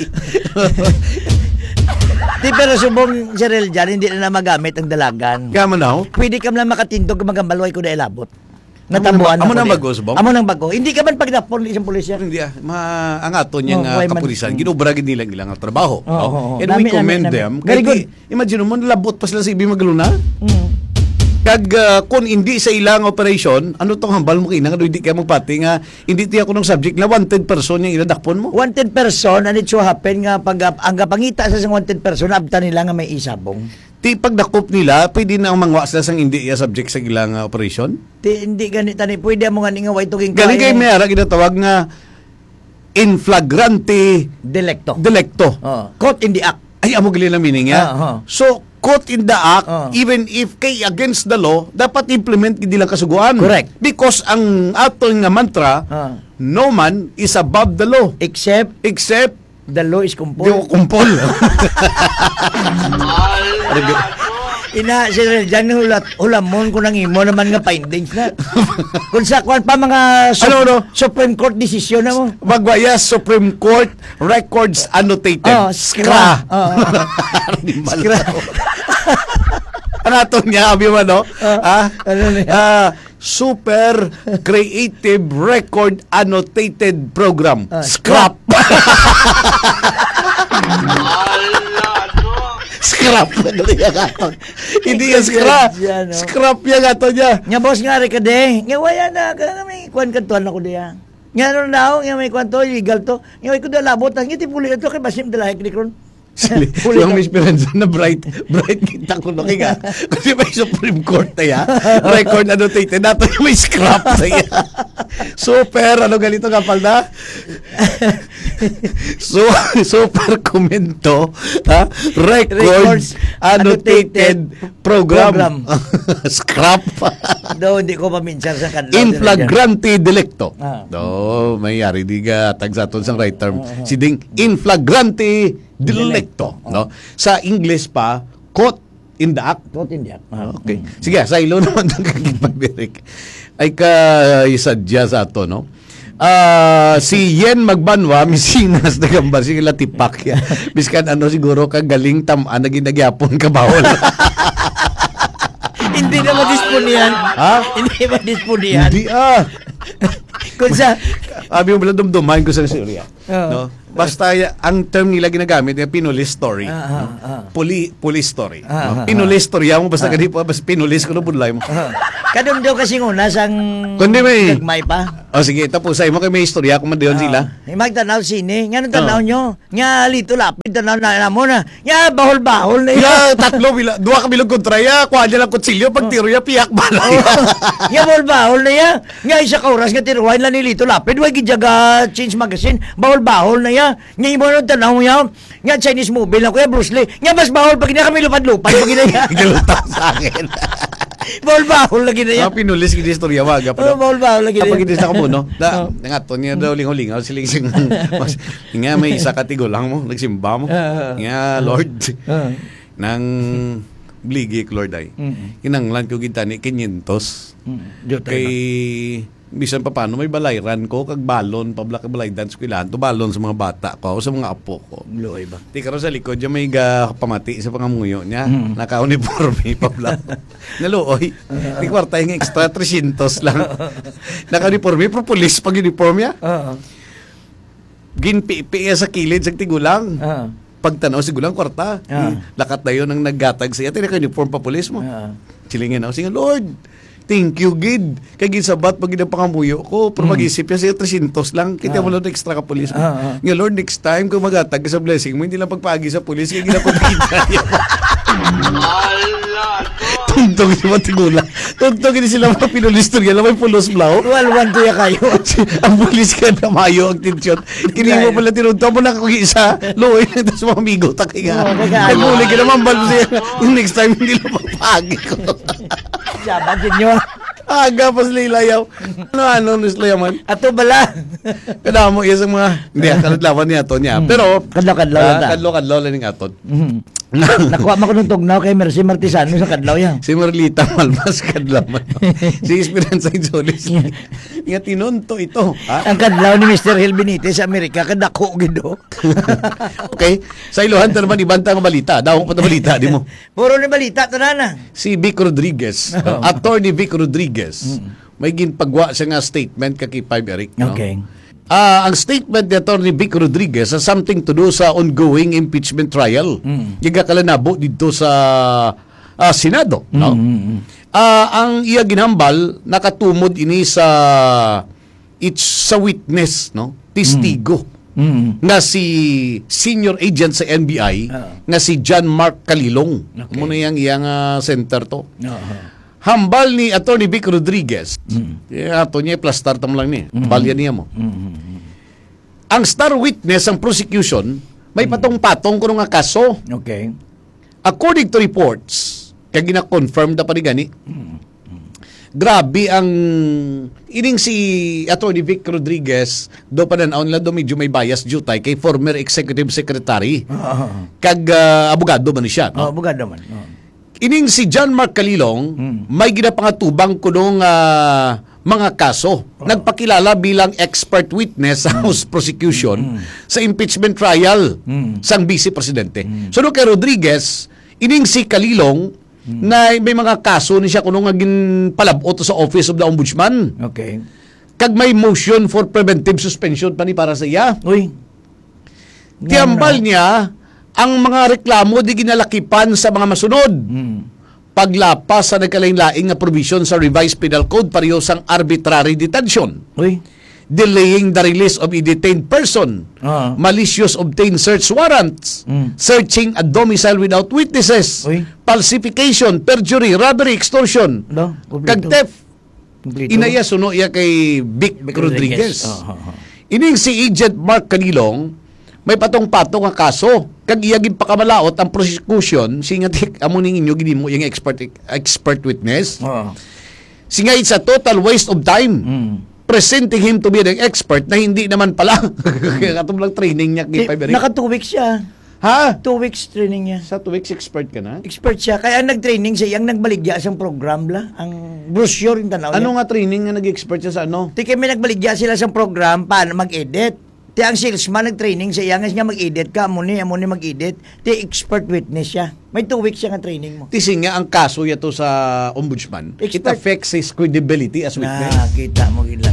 Di pero subong si Rel dyan, hindi na magamit ang dalagan. Kaya mo na, Pwede ka lang makatindog, magambaloy ko na ilabot. Natabuan Amo nang bago, subong? Amo nang bago. Hindi ka man pagdapon isang pulis yan. Hindi ang aton yung kapulisan, ginubra gid nila ilang trabaho. And Nami, we commend nami. them. Very good. Imagine mo, labot pa sila sa ibi magluna. Kag kung hindi sa ilang operation, ano tong hambal mo kinang hindi kaya magpati nga hindi tiya ko ng subject na wanted person yung iladakpon mo. Wanted person, and it so happen nga pag ang pangita sa isang wanted person, abta nila nga may isabong. Ti pagdakop nila, pwede na mangwa sila sang hindi ya subject sa ilang operation. Ti hindi ganit tani pwede mo nga nga way tuging Galing kay mayara ginatawag nga in flagrante delicto. Caught in the act. Ay amo gali na meaning ya. So caught in the act, even if kay against the law, dapat implement hindi lang kasuguan. Correct. Because ang aton nga mantra, no man is above the law. Except the law is Di ko compulsory. kumpol. Ina, sir, dyan hulamon ko nang imo naman nga findings na. Kung sa kwan pa mga Supreme Court decision na mo. Magwaya Supreme Court Records Annotated. Skra. Skra. Ano ito niya, abi mo, no? Super Creative Record Annotated Program. Scrap. Scrap. Hindi yan scrap. Scrap yan ato niya. Nga boss nga rin ka de. Nga waya na. Nga may kwan kantuan ako diya. Nga ano na ako. Nga may kwan to. Legal to. Nga may ko dalabot. Nga iti puli ito. Kay basim dalahe knikron. Yung Miss Esperanza na bright kita ko na kaya kasi may Supreme Court na ya record annotated nato yung may scrap na ya super ganito kapal na super komento records annotated program. Scrap daw hindi ko paminsan sa kanila in flagrante delicto mayari di ka tagsaton sang right term si ding in flagrante delicto, no? Sa English pa, caught in the act. Caught in the act. Okay. Sige, sa ilo naman ng kagipabirik. Ay isadya sa ato, no? Si Yen Magbanwa, misinas na gambar, sige latipak ya. Biskan siguro kagaling tamaan na ginagyapon kabawol. Hindi na madisponihan. Ha? Hindi madisponihan. Hindi Kung sa abi mo lang dumdumahin ko sa Syria. No? Basta ang term nila ginagamit ay pinulis story. Police story. No? Pinulis story mo basta kadi pa basta pinulis ko no budlay mo. Kadun daw kasi una sang Kundi may gagmay pa. O sige, tapos ay mo kay may istorya kung man dayon sila. Magtanaw sini. Nga nung tanaw nyo. Nga lito lapid. Tanaw na mo na. Nga bahol-bahol na Ya, tatlo bila, duha ka bilog kontraya, kuha niya lang kutsilyo, pag tiro niya, piyak balay. Nga bahol-bahol na ya. Nga isa ka oras nga tiruwain lang ni lito lapid. Huwag gijaga change magazine. Bahol-bahol na ya. Nga imo nung tanaw niya. Nga Chinese movie lang kuya Bruce Lee. Nga mas bahol pag na kami lupad-lupad. Pag na ya. Nilutang sa akin. Bahol-bahol lagi na ya. Pinulis kini istorya waga pa. Bahol-bahol lagi na ya. Kapag hindi na kamuno, nga to niya daw lingaw-lingaw siling nga may isa katigo lang mo, nagsimba mo. Nga Lord, nang bligik Lord ay. Kinanglan ko gitani 500. Kay bisan pa paano may balayran ko kag balon pabla ka balay dance ko ilan to balon sa mga bata ko sa mga apo ko. Loy ba? Ti karon sa likod diyan may pamati sa pangamuyo niya. Naka-uniforme pabla. Naluoy. Ni kwarta yung extra 300 lang. Naka-uniforme pro police pag uniform niya. Ginpipi sa kilid sa tigulang. Pagtanaw si gulang kwarta. Lakat na yun ang naggatag siya. Tinaka-uniform pa police mo. Silingin ako siya, Lord, thank you, gid. Kaya gisabat pag ginang ko, pero mag-isip niya siya 300 lang. Kita mo lang extra ka pulis mo. Nga, Lord, next time, kung magatag sa blessing mo, hindi lang pagpagi sa pulis, kaya ginapagkita niya. Tugtog si Matigula. Tugtog hindi sila mga pinulis to. Yan may pulos blaw. Walwan to ya kayo. Ang pulis ka na mayo ang tensyon. Kini mo pala tinunto mo na kung isa. Luoy na ito sa mga amigo. Taki nga. Nagmuli ka naman balo siya. Next time hindi lang mapagi ko. Sabat yun nyo. Aga pas lilayaw. Ano nislayaw man? Ato bala. Kada mo iya sa mga hindi kaladlawan niya to niya. Pero kadlaw lang ning aton. Nakuha mo ko nung tugnaw kay Mercy Martisano sa kadlaw yan. Si Merlita Malmas kadlaw man. Si Esperanza Jolis. Nga tinunto ito. Ang kadlaw ni Mr. Hil Benitez sa Amerika kadako gido. Okay. Sa Ilohan ta naman ibanta nga balita. Dawong pa ta balita di mo. Puro ni balita tanana. Si Vic Rodriguez, Attorney Vic Rodriguez, may ginpagwa siya nga statement kay 5 Eric. No? Okay. Ang statement ni Attorney Vic Rodriguez has something to do sa ongoing impeachment trial. Gigakalanabo dito sa Senado. No? Ang iya ginhambal, nakatumod ini sa witness, no? Testigo. Nga si senior agent sa NBI, nga si John Mark Calilong. Muna iyang center to. Hambal ni Attorney Vic Rodriguez. Ato niya plastar tam lang ni. Balya niya mo. Ang star witness ang prosecution may patong-patong kuno nga kaso. Okay. According to reports, kaya gina-confirm da pa ni gani. Grabe ang ining si Attorney Vic Rodriguez do pa nanaon lang do medyo may bias jutay kay former executive secretary. Kag abogado man siya. No? Abogado man. Ining si John Mark Calilong, may ginapangatubang kunong mga kaso. Nagpakilala bilang expert witness sa House Prosecution sa impeachment trial sang Vice Presidente. So, kay Rodriguez, ining si Calilong, na may mga kaso ni siya kunong aging palabot sa Office of the Ombudsman. Okay. Kag may motion for preventive suspension pa ni para sa iya. Uy. Tiambal niya, ang mga reklamo di ginalakipan sa mga masunod. Paglapas sa nagkalain-laing na provision sa revised penal code pareho sang arbitrary detention. Uy. Delaying the release of a detained person. Malicious obtained search warrants. Searching a domicile without witnesses. Uy. Falsification, perjury, robbery, extortion. No, kag theft. Inaya suno iya kay Vic Rodriguez. Ining si Agent Mark Calilong, may patong-patong ang kaso. Kag iyagin pakamalaot ang prosecution, singatik amo ning inyo gini mo yung expert witness. Singa it's a total waste of time. Presenting him to be an expert na hindi naman pala. Katong lang training niya kay Five. Naka 2 weeks siya. Ha? 2 weeks training niya. Sa 2 weeks expert ka na? Expert siya. Kaya ang nag-training siya, yung nagbaligya siyang program la. Ang brochure yung tanaw niya. Ano nga training nga nag-expert siya sa ano? Di kami nagbaligya sila sa program paano mag-edit. Ti ang salesman nag-training siya, yang nga mag-edit ka, amo ni mag-edit. Ti expert witness siya. May 2 weeks siya nga training mo. Tising nga ang kaso yato sa ombudsman. It affects his credibility as witness. Kita mo gilang.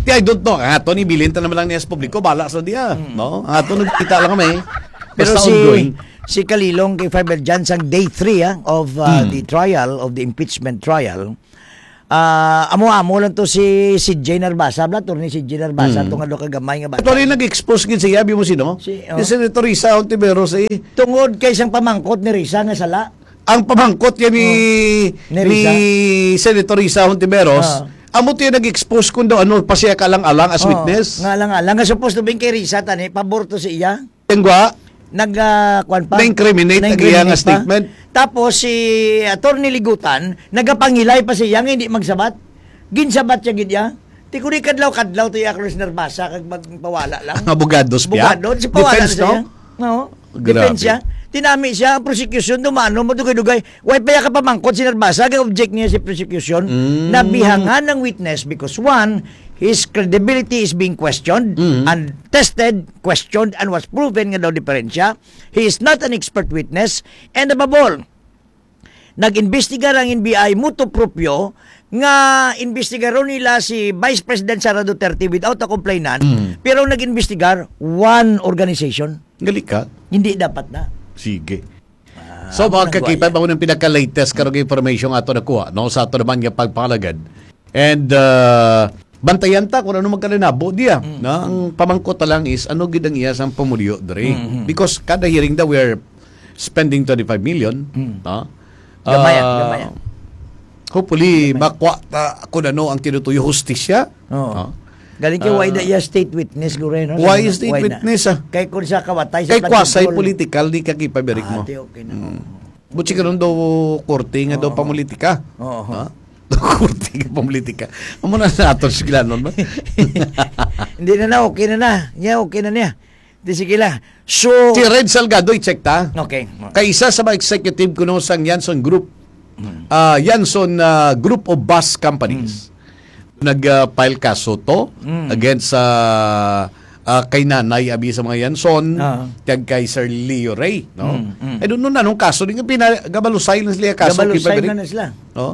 Ti I don't know. Ang ato ni bilin ta naman lang ni publiko bala sa dia, no? Ang ato nagkita lang kami. Pero Basta ongoing. si Kalilong kay Fiber dyan sang day 3 of the trial, of the impeachment trial, amo-amo lang to si Jay Narbasa, attorney si Jay Narbasa, itong ano kagamay nga bata. Ito rin nag-expose gid siya, bi mo sino? Si Senator Risa Ontiveros tungod kay isang pamangkot ni Risa nga sala. ang pamangkot yan ni Senator Risa Hontiveros, amo tayo nag-expose kung daw ano, pa siya kalang-alang as witness. Nga supposed to be kay Risa, tani, pabor to si iya. Tengwa, na-incriminate ang iya nga statement. Tapos si Attorney Ligutan, nagapangilay pa siya nga hindi magsabat. Ginsabat siya gidya. Ti kuni kadlaw to iya Cruz Narbasa kag magpawala lang. Ang abogados piya. Abogado, si pawala Defense, siya. No? Defense siya. Tinami siya, prosecution, dumano, madugay-dugay. Way pa ka pamangkot si Narbasa, kaya object niya si prosecution, nabihangan ng witness because one, his credibility is being questioned, and tested, questioned, and was proven nga daw diferensya. He is not an expert witness, and above all, nag-investigar ang NBI mutuo proprio nga investigaron nila si Vice President Sara Duterte without a complainant, pero nag-investigar one organization. Gali ka? Hindi dapat na. Sige. So, mga kakipad, ako ng pinaka-latest karong information ato nakuha, no? Sa ato naman yung pagpalagad. And, bantayan ta kung ano magkalinabo diya. No? Ang pamangkot lang is, ano gidang iya sang pamulyo dre. Because kada hearing daw, we're spending 25 million. No? Gamaya. Hopefully, makwa kung ano ang tinutuyo justisya. No? Galing kay why iya state witness gure no. Why state witness Kay kun sa kawatay sa kay kwasay political di kakipaberik mo. Okay na. Butsi karon daw korte nga daw pamulitika. Korte nga pamulitika. Amo na naton sigla non ba? Hindi na okay na. Yeah, okay na niya. Di sige la. So si Red Salgado i-check ta. Okay. Kay isa sa mga executive kuno sang Yanson Group. Yanson Group of Bus Companies. Nag-file kaso to against kay nanay abi sa mga Yanson, tiyag kay Sir Leo Ray, no? I don't know na nung kaso din pinagabalusay na sila kaso Gabalusay na sila. No?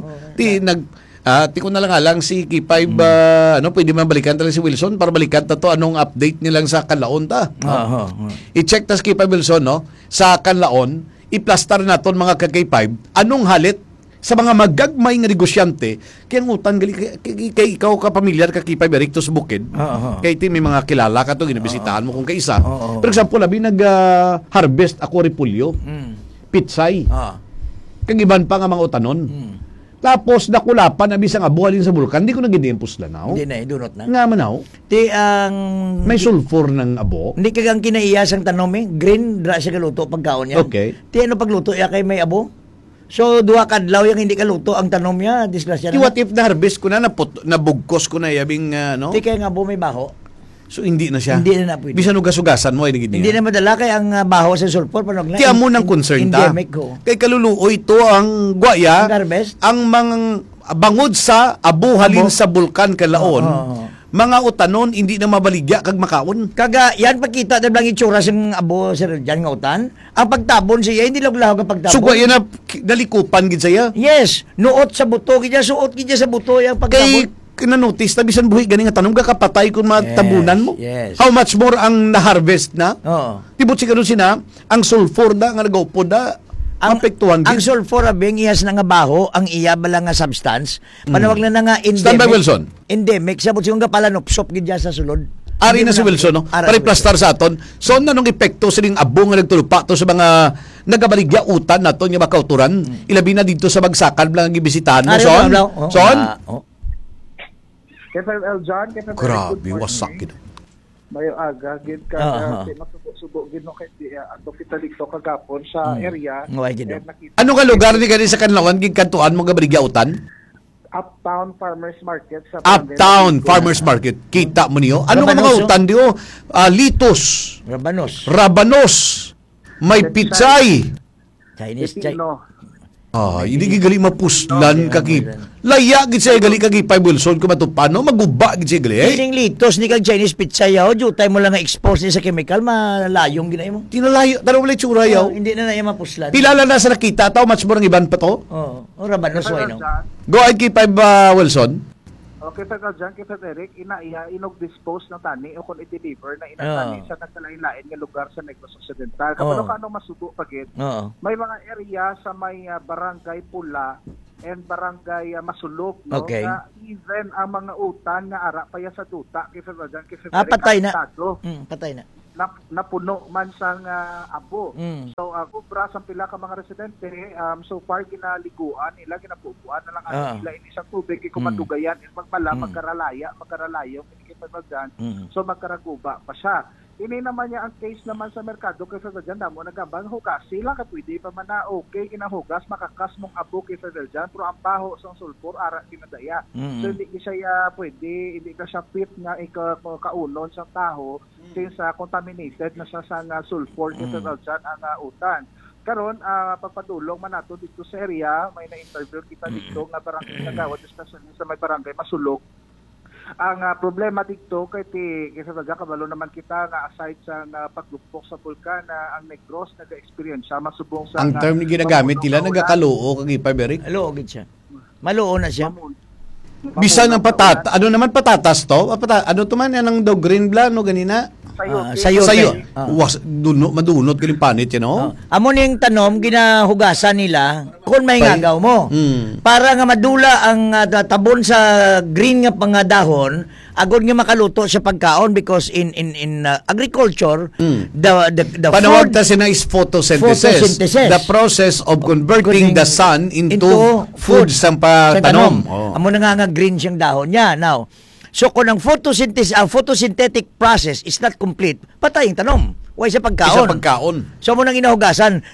Ti ko na lang si K5 pwede man balikan talaga si Wilson para balikan ta to anong update nilang sa Kanlaon ta. I-check ta si K5 Wilson no sa Kanlaon, i-plaster naton mga ka-K5 anong halit sa mga magagmay nga negosyante, kaya ang utang gali kay ikaw ka pamilyar ka kipay berikto sa bukid. Kay ti may mga kilala ka to ginabisitahan mo kung kaisa. For example, labi nag-harvest ako repulyo. Pitsay. Kagiban pa nga mga utanon. Tapos nakulapan abi sa nga buhalin sa bulkan, di ko na giniimpos lanaw. Hindi na idunot na. Nga manaw. Ti ang may sulfur ng abo. Hindi kagang kinaiyas ang tanong green dra siya galuto pagkaon niya. Okay. Ti ano pagluto ya kay may abo? So, duha kadlaw yung hindi kaluto ang tanom niya, disgrasya na. What if na-harvest ko na, nabugkos ko na, yabing, no? Di kaya nga may baho. So, hindi na siya? Hindi na pwede. Bisan ugasugasan mo, hindi na madala kaya ang baho sa sulfur. Kaya mo nang concern ta. Kay kaluluo ito ang guaya, ang mga bangod sa abuhalin sa bulkan Kalaon, mga utanon hindi na mabaligya kag makaon. Kaga yan pagkita na lang itsura sing abo sir diyan nga utan. Ang pagtabon siya hindi laglaw ka pagtabon. So yan na dalikupan gid saya. Yes, nuot sa buto gid suot gid sa buto yang pagtabon. Kay na-notice na bisan buhi gani nga tanom ka kapatay kung matabunan mo. Yes. How much more ang na-harvest na? Oo. Tibot si karon sina ang sulfur na nga nagaupo na ang sulfur abing iyas na nga baho ang iya bala nga substance panawag na nga endemic. Stand by Wilson. Endemic sabot siya nga pala nupsop gid sa sulod. Ari na si Wilson no. Para plastar sa aton. So nanong epekto sining abo nga nagtulupa to sa mga nagabaligya utan naton nga makauturan. Ilabi na dito sa bagsakan lang ang gibisitahan mo son. KFL John, KFL grabe wasak gid. Mayo aga gid ka masubo gid no kay ato kita dito kagapon sa area. Ano ka lugar ni kani sa Kanlaon gid kantuan mo gabaligya utan? Uptown Farmers Market sa Uptown Farmers Market. Kita mo niyo? Ano nga mga utan diyo? Litos. Rabanos. May pitsay. Chinese chay. Hindi gali mapuslan kagip. Laya gid siya gali kagip Wilson kung matupano maguba gid siya gali. Kining litos ni kag Chinese pizza yaw, jutay mo lang nga expose sa chemical malayong ginay mo. Tinalayo, tanaw wala tsura yaw. Hindi na iya mapuslan. Pilala na sa nakita taw much more ang iban pa to. Rabanos way no. Go ahead kay Wilson. Okay, tagal dyan, kay Frederick, inog-dispose ng tani o kung i-deliver na inatani sa nagkalain-lain nga lugar sa Negros Occidental. Kapag ka masubo pagit, may mga area sa may barangay Pula and barangay Masulog, no? Okay. Na even ang mga utan nga ara pa sa duta, kay Frederick, patay na. Patay na. Napuno man sang abo. So kubra sa pila ka mga residente, so far ginaliguan nila, ginapupuan na lang ang nila ini sa tubig kumadugayan magpala magkaralayo kinikipagdan. So magkaraguba pa siya. Ini naman niya ang case naman sa merkado kay Federal damo nagambang hugas sila ka pwede pa man na okay kinahugas makakas mong abo kay Federal pero ang baho sa sulfur ara kinadaya. So hindi siya pwede, hindi ka siya fit nga ikaulon sa taho since contaminated na siya sa sulfur kay Federal ang utan. Karon pagpadulong man nato dito sa area, may na-interview kita dito nga barangay Nagawad, especially sa may barangay Masulog. Ang problema dito kay sa kabalo naman kita nga aside sa paglupok sa bulkan ang Negros naga-experience siya masubong sa ang term ni ginagamit nila nagakaloo kag Ipaberic. Luo gid siya. Maluo na siya. Bisan ng ano naman patatas to? Ano to man yan ang daw green blano ganina? Sayote. Madunot ko yung panit, Amo ning tanom, ginahugasan nila kung may ngagaw mo. Para nga madula ang tabon sa green nga pangdahon, agod nga makaluto sa pagkaon because in agriculture, the panawag ta sina is photosynthesis. The process of converting the sun into food sa patanom. Amo na nga green siyang dahon niya. Now, so kung ang photosynthetic process is not complete, patay ang tanom. Way sa pagkaon. So mo nang inahugasan,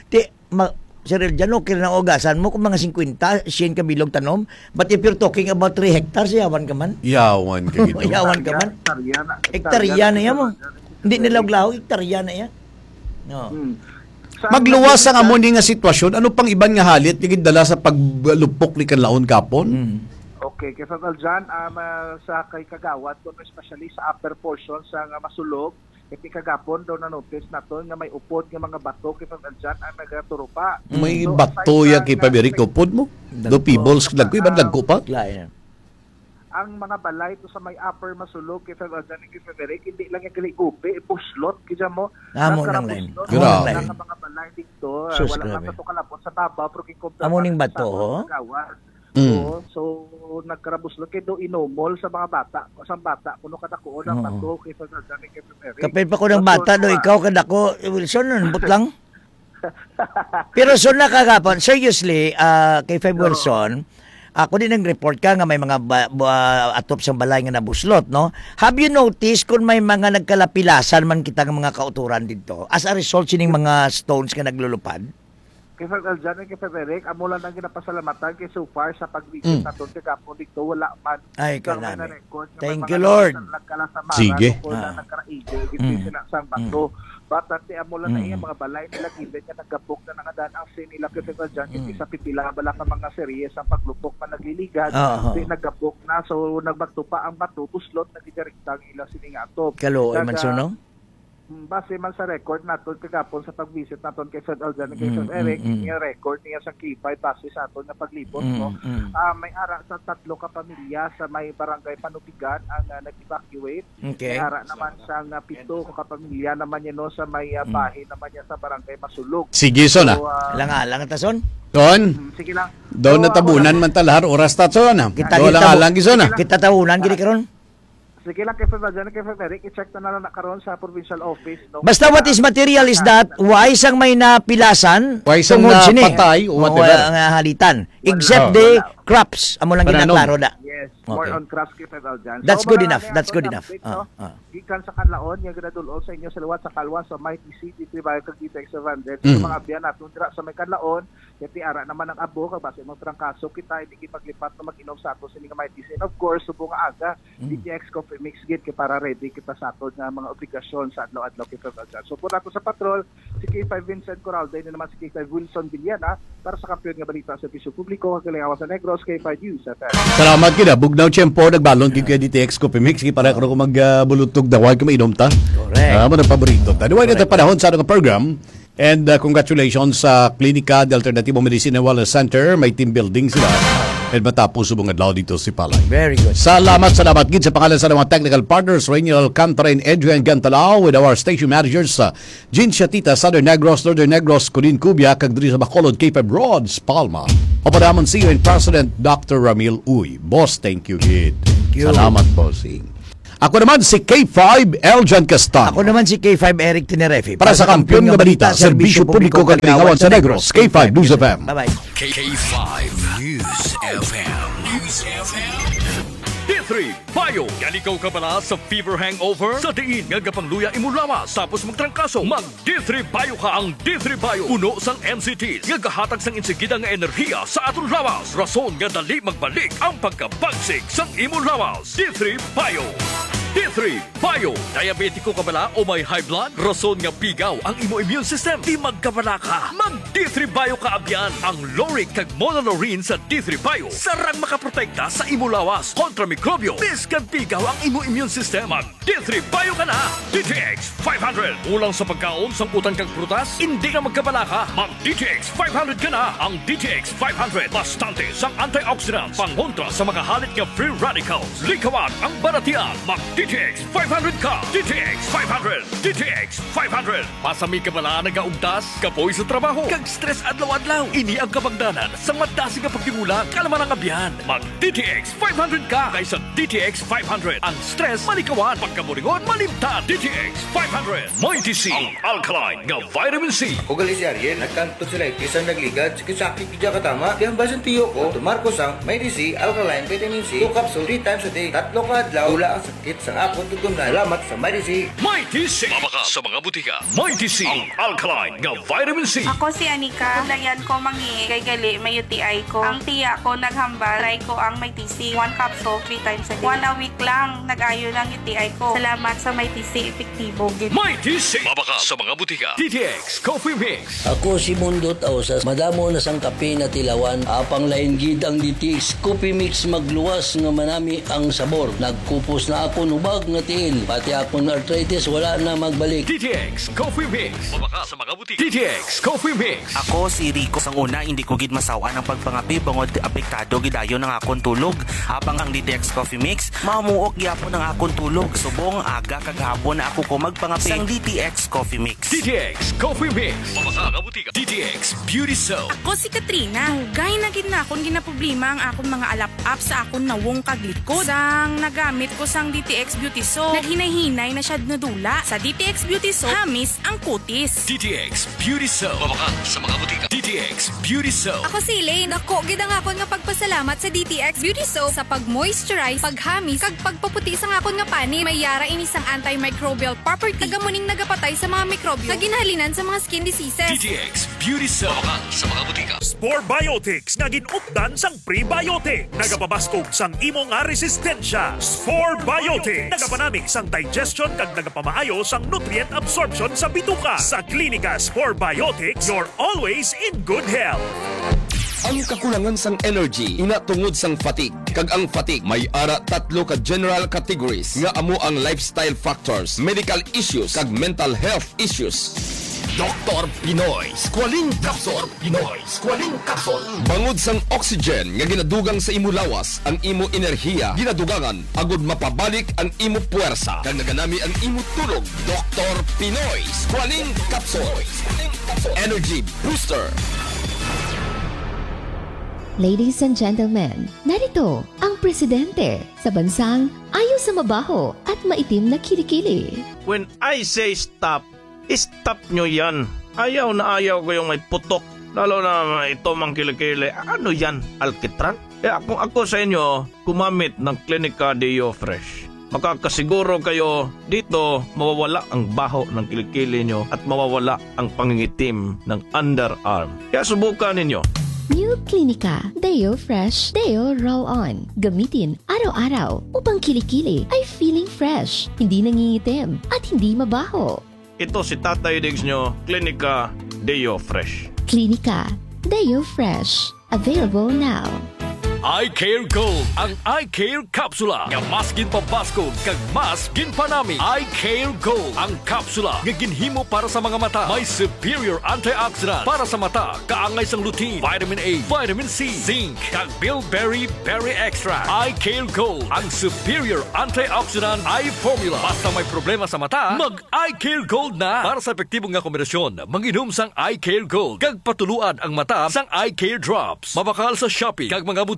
Sir Eljan, okay na hugasan mo kung mga 50, 100 kabilog tanom. But if you're talking about 3 hectares, yawan ka man. Yawan ka gito. Yawan ka man. Hektarya na yan mo. Hindi nilawlaw, hektarya na yan. No. Magluwas ang amon nga sitwasyon, ano pang ibang nga halit yung dala sa paglupok ni kanlaon kapon? Okay, kaya dyan, sa kay Kagawad, especially sa upper portion sa Masulog, iti kagapon daw na-notice natin nga may upod nga mga bato kaya dyan ang nagaturo pa. May bato yung kipabiri upod mo? Do peoples, ibang lagko pa? Ang mga balay to sa may upper Masulog kaya dyan yung kipabiri, hindi lang yung kaligupi, puslot, kaya mo. Amo nang line. Grabe. Ang mga balay dito, wala na sa tukalapot sa taba, pero kikumpara amo ning bato, So nagkarabuslot kay do inomol sa mga bata. Sa bata kuno kadako ang bato kay Ferdinand kay Mary. Kapil pa ko ng bata do ikaw kadako Wilson nambot lang. Pero so nakagapon seriously kay Wilson ako din ang report ka nga may mga atop sa balay nga nabuslot, no? Have you noticed kung may mga nagkalapilasan man kita ng mga kauturan dito as a result sining mga stones nga naglulupad? Kay Ferdinand kay Frederick, amo lang ang ginapasalamatan kay so far sa pag-visit naton kay Kapo dito wala man. Ay kanami. Thank you Lord. Sige. Nagkaraigil gid sa bato. Batante amo lang na iya mga balay nila given nga nagabok na nangadaan ang sin nila kay Ferdinand isa pipila bala ka mga series ang paglupok man nagliligad di nagabok na so nagbagto pa ang bato tuslot nagidirektang ila sining atop. Kalo ay man suno? Base man sa record naton kagapon sa pag-visit naton kay Fred Aljan kay Fred Eric, yung record niya sa K5 base sa aton na paglibot no. May ara sa 3 ka pamilya sa may barangay Panupigan ang nag-evacuate. Okay. May ara naman sa 7 ka pamilya naman niya no sa may bahay naman niya sa barangay Masulog. Sige so na. Lang ta son. Don. Sige lang. Doon na tabunan man talahar oras ta so na. Do lang gison na. Kita tabunan gid karon. Sige lang kay Frederick, i-check na lang nakaroon sa provincial office. No? Basta what is material is that why isang may napilasan, why isang napatay o whatever. Ang halitan. Except the crops. Amo lang ginaklaro da. Yes, more on crops kay Frederick. That's good enough. That's good enough. Gikan sa kanlaon, yung ginadulol sa inyo sa liwat sa kalwa sa Mighty City, Bayo Cavite, sa Vandet. Sa mga abyan natin, sa may kanlaon, yati ara naman ang abo, kabasa mong trangkaso, kita hindi paglipat na mag-inom sa ato sa Mighty City. And of course, subong aga, DTX Coffee Mix Git, para ready kita sa ato na mga obligasyon sa adlaw-adlaw kita sa so, po nato sa patrol, si K5 Vincent Corraldo, yun naman si K5 Wilson Villana, para sa kampiyon nga balita sa Piso Publiko, kagalingawa sa Negros, K5 News. Salamat kita. Bugnaw Tiyempo, nagbalon kay DTX Coffee Mix, para ko magbulutog dawag ka mainom ta. Correct. Mga paborito ta. Diway na panahon sa ating program. And congratulations sa Klinika de Alternativo Medicine and Wellness Center. May team building sila. At matapos subong adlaw dito si Palay. Very good. Salamat gid sa pangalan sa mga technical partners, Rainiel Alcantara and Adrian Gantalao, with our station managers sa Gin Chatita, Southern Negros, Northern Negros, Colin Cubia, kag diri sa Bacolod, Cape Broads, Palma. O padamon si and President Dr. Ramil Uy. Boss, thank you, kid. Salamat, bossing. Ako naman si K5 Eljan Castano. Ako naman si K5 Eric Tinerefi. Para sa kampiyon nga balita, serbisyo publiko kag lingawan sa Negros, K5 News FM. Bye-bye. K5 News FM. News FM. D3 Bayo. Galikaw ka pala sa fever hangover? Sa diin nga gapangluya imo lawas tapos magtrangkaso. Mag D3 Bayo ka ang D3 Bayo. Puno sang MCTs nga gahatag sang insigida nga enerhiya sa aton lawas. Rason nga dali magbalik ang pagkabagsik sang imo lawas. D3 Bayo. D3 Bayo. Diabetiko ka bala o may high blood? Rason nga pigaw ang imo immune system. Di magkabala ka. Mag D3 Bayo ka abyan. Ang Loric kag Monolorine sa D3 Bayo. Sarang makaprotekta sa imo lawas kontra mikrobyo. Biskan pigaw ang imo immune system. Mag D3 Bayo ka na. DTX 500. Ulang sa pagkaon sang utang kag prutas? Hindi ka magkabala ka. Mag DTX 500 ka na. Ang DTX 500 bastante sang antioxidants pangontra sa makahalit nga free radicals. Likawan ang baratian. Mag DTX 500 ka! DTX 500! DTX 500! Pasami ka bala nagaugtas, kapoy sa trabaho, kag stress adlaw-adlaw. Ini ang kabagdanan sa madasi nga pagtingulang kalaman ang abyan. Mag DTX 500 ka kaysa DTX 500. Ang stress malikawan, pagkamuringon malimtan. DTX 500. May DC ang alkaline nga vitamin C. Ugali si Ariel, nagkanto sila isang nagligad, sakit kidya katama. Di ang basan tiyo ko, Marcos ang may DC alkaline vitamin C. 2 capsule 3 times a day. 3 ka adlaw, wala ang sakit sa akong tutong na alamat sa Mighty C. Mighty C. Mabaka sa mga butika. Mighty C. Ang alkaline nga vitamin C. Ako si Anika. Layan ko mangi kay gali may UTI ko. Ang tiya ko naghambal. Try ko ang Mighty C. 1 capsule 3 times a day. 1 a week lang nag-ayo ng UTI ko. Salamat sa Mighty C. Epektibo. Mighty C. Mabaka sa mga butika. DTX Coffee Mix. Ako si Mundot Ausas. Madamo na sang kape na tilawan. Apang lain gid ang DTX Coffee Mix magluwas nga manami ang sabor. Nagkupos na ako ubag nga tiil. Pati akong arthritis wala na magbalik. DTX Coffee Mix. Mabaka sa mga butika. DTX Coffee Mix. Ako si Rico. Sang una, hindi ko gid masawa ng pagpangapi bangod apektado gidayo ng akong tulog. Habang ang DTX Coffee Mix, mamuok gyapon ang akong tulog. Subong aga kaghapon na ako ko magpangapi sang DTX Coffee Mix. DTX Coffee Mix. Mabaka sa butika. DTX Beauty Soap. Ako si Katrina. Hugay na gid na akong ginaproblema ang akong mga alap-up sa akong nawong kaglikod. Sang nagamit ko sang DTX Beauty Soap, naghinay-hinay na siya nadula. Sa DTX Beauty Soap, hamis ang kutis. DTX Beauty Soap. Mabaka sa mga butika. DTX Beauty Soap. Ako si Elaine. Ako, gid ang akon nga pagpasalamat sa DTX Beauty Soap sa pag-moisturize, paghamis, kag pagpaputi sa akon nga pani. May yara inisang antimicrobial property. Tagamuning nagapatay sa mga mikrobyo na ginhalinan sa mga skin diseases. DTX Beauty Soap. Mabaka sa mga butika. Spore Biotics nga ginupdan sang prebiotic. Nagapabaskog sang imo nga resistensya. Spore Biotics. Nagapanamig sang digestion kag nagapamaayo sang nutrient absorption sa bituka. Sa Klinika Spore Biotics, you're always in good health. Ang kakulangan sang energy ina tungod sang fatigue. Kag ang fatigue may ara 3 ka general categories nga amo ang lifestyle factors, medical issues kag mental health issues. Dr. Pinoy Squalene Capsule. Pinoy Squalene Capsule. Bangod sang oxygen nga ginadugang sa imo lawas, ang imo enerhiya ginadugangan agud mapabalik ang imo puwersa kag naganami ang imo tulog. Dr. Pinoy Squalene Capsule. Energy Booster. Ladies and gentlemen, narito ang presidente sa bansang ayaw sa mabaho at maitim na kilikili. When I say stop, stop nyo yan. Ayaw na ayaw ko yung may putok. Lalo na ito mang kilikili. Ano yan? Alkitran? Kaya kung ako sa inyo, kumamit ng Klinika Deo Fresh. Makakasiguro kayo dito mawawala ang baho ng kilikili nyo at mawawala ang pangingitim ng underarm. Kaya subukan ninyo. New Klinika Deo Fresh Deo Roll-On. Gamitin araw-araw upang kilikili ay feeling fresh, hindi nangingitim at hindi mabaho. Ito si Tatay Diggs nyo, Klinika Deo Fresh. Klinika Deo Fresh. Available now. Eye Care Gold, ang Eye Care Capsula. Nga mas ginpabaskog kag mas ginpanami. Eye Care Gold, ang kapsula nga ginhimo para sa mga mata. May superior antioxidant para sa mata. Kaangay sang lutein, vitamin A, vitamin C, zinc, kag bilberry berry extract. Eye Care Gold, ang superior antioxidant eye formula. Basta may problema sa mata, mag Eye Care Gold na. Para sa epektibong nga kombinasyon, manginom sang Eye Care Gold kag patuluan ang mata sang Eye Care Drops. Mabakal sa Shopee kag mga